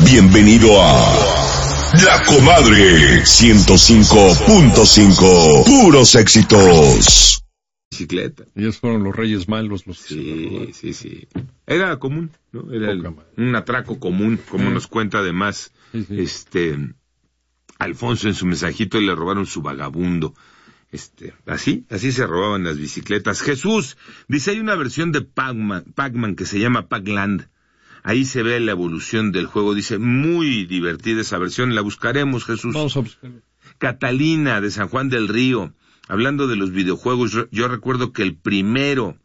Bienvenido a La Comadre 105.5. Puros éxitos. Bicicleta. Ellos fueron los reyes malos los que sí. Era común, ¿no? Era un atraco común, como nos cuenta además Alfonso en su mensajito, y le robaron su vagabundo. Así se robaban las bicicletas. Jesús dice, hay una versión de Pac-Man que se llama Pac-Land. Ahí se ve la evolución del juego, dice, muy divertida esa versión, la buscaremos, Jesús. Vamos a buscarla. Catalina de San Juan del Río, hablando de los videojuegos, yo recuerdo que el primero,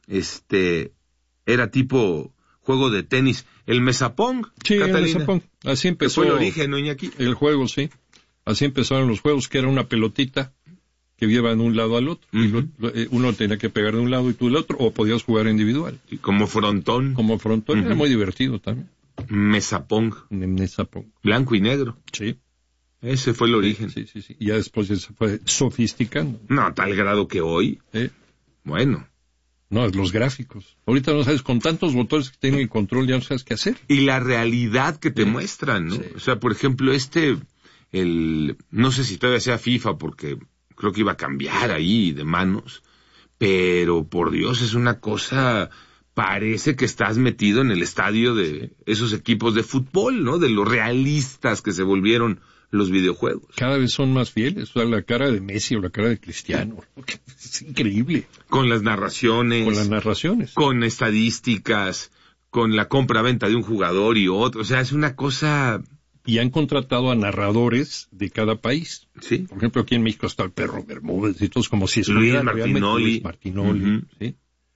era tipo juego de tenis, el Mesapong. Sí, Catalina. el Mesapong. Así empezó. Fue el origen, ¿no, Iñaki? El juego, sí. Así empezaron los juegos, que era una pelotita que lleva de un lado al otro. Uh-huh. Y uno tenía que pegar de un lado y tú del otro, o podías jugar individual. Y como frontón. Uh-huh. Era muy divertido también. Mesapong. Blanco y negro. Sí. Ese fue el origen. Sí. Y ya después se fue sofisticando. No, a tal grado que hoy. Bueno. No, los gráficos. Ahorita no sabes, con tantos botones que tienen el control ya no sabes qué hacer. Y la realidad que te muestran, ¿no? Sí. O sea, por ejemplo, no sé si todavía sea FIFA, porque creo que iba a cambiar ahí de manos, pero por Dios, es una cosa, parece que estás metido en el estadio de esos equipos de fútbol, ¿no? De los realistas que se volvieron los videojuegos. Cada vez son más fieles, o sea, la cara de Messi o la cara de Cristiano, es increíble. Con las narraciones. Con estadísticas, con la compra-venta de un jugador y otro, o sea, es una cosa... Y han contratado a narradores de cada país. Sí. Por ejemplo, aquí en México está el Perro Bermúdez y todos como si estuviera Luis Martinoli, uh-huh. ¿sí?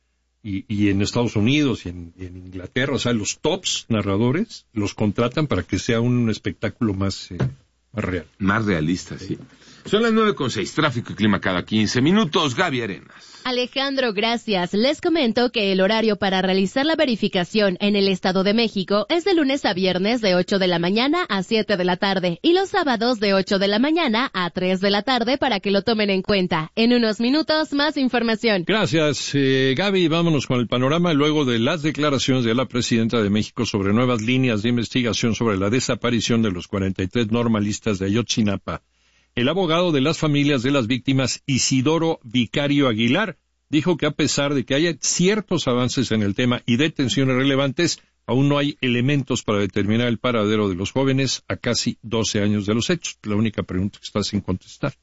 Y en Estados Unidos y en Inglaterra, o sea, los tops narradores los contratan para que sea un espectáculo más real. Más realista, sí. Son las 9:06, tráfico y clima cada 15 minutos. Gaby Arenas. Alejandro, gracias. Les comento que el horario para realizar la verificación en el Estado de México es de lunes a viernes de 8 de la mañana a 7 de la tarde y los sábados de 8 de la mañana a 3 de la tarde para que lo tomen en cuenta. En unos minutos, más información. Gracias, Gaby. Vámonos con el panorama luego de las declaraciones de la presidenta de México sobre nuevas líneas de investigación sobre la desaparición de los 43 normalistas de Ayotzinapa. El abogado de las familias de las víctimas, Isidoro Vicario Aguilar, dijo que a pesar de que haya ciertos avances en el tema y detenciones relevantes, aún no hay elementos para determinar el paradero de los jóvenes a casi 12 años de los hechos. La única pregunta que está sin contestar.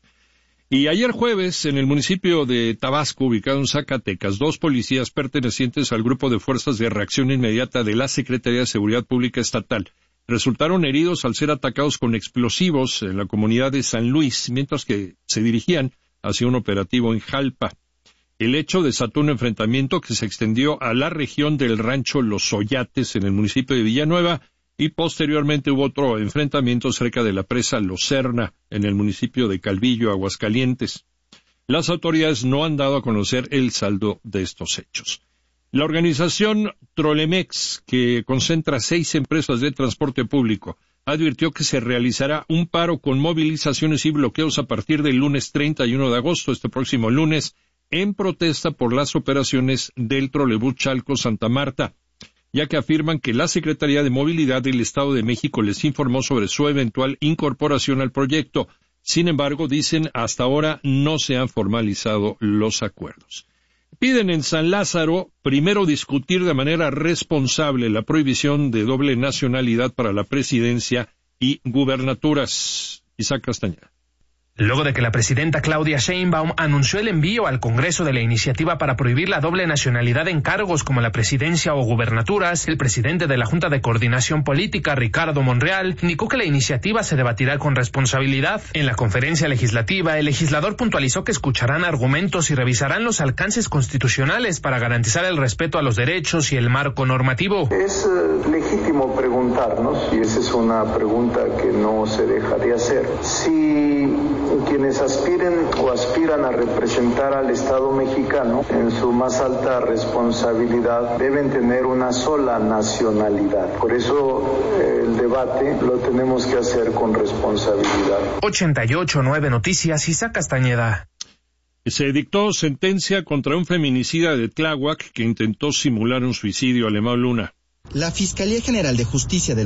Y ayer jueves, en el municipio de Tabasco, ubicado en Zacatecas, 2 policías pertenecientes al Grupo de Fuerzas de Reacción Inmediata de la Secretaría de Seguridad Pública Estatal resultaron heridos al ser atacados con explosivos en la comunidad de San Luis, mientras que se dirigían hacia un operativo en Jalpa. El hecho desató un enfrentamiento que se extendió a la región del rancho Los Oyates, en el municipio de Villanueva, y posteriormente hubo otro enfrentamiento cerca de la presa Locerna, en el municipio de Calvillo, Aguascalientes. Las autoridades no han dado a conocer el saldo de estos hechos. La organización Trolemex, que concentra 6 empresas de transporte público, advirtió que se realizará un paro con movilizaciones y bloqueos a partir del lunes 31 de agosto, este próximo lunes, en protesta por las operaciones del trolebús Chalco-Santa Marta, ya que afirman que la Secretaría de Movilidad del Estado de México les informó sobre su eventual incorporación al proyecto. Sin embargo, dicen, hasta ahora no se han formalizado los acuerdos. Piden en San Lázaro primero discutir de manera responsable la prohibición de doble nacionalidad para la presidencia y gubernaturas. Isaac Castañeda. Luego de que la presidenta Claudia Sheinbaum anunció el envío al Congreso de la iniciativa para prohibir la doble nacionalidad en cargos como la presidencia o gubernaturas, el presidente de la Junta de Coordinación Política, Ricardo Monreal, indicó que la iniciativa se debatirá con responsabilidad. En la conferencia legislativa, el legislador puntualizó que escucharán argumentos y revisarán los alcances constitucionales para garantizar el respeto a los derechos y el marco normativo. Es legítimo preguntarnos, y esa es una pregunta que no se deja de hacer, si quienes aspiran a representar al Estado mexicano en su más alta responsabilidad deben tener una sola nacionalidad. Por eso el debate lo tenemos que hacer con responsabilidad. 88.9 Noticias, Isaac Castañeda. Se dictó sentencia contra un feminicida de Tláhuac que intentó simular un suicidio. Alemão Luna. La Fiscalía General de Justicia de